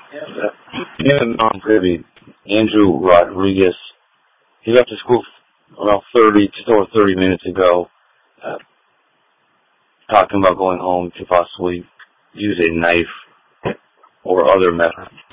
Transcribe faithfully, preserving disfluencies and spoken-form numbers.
In Mount Privy, Andrew Rodriguez, he left the school around thirty, just over thirty minutes ago, uh, talking about going home to possibly use a knife or other method.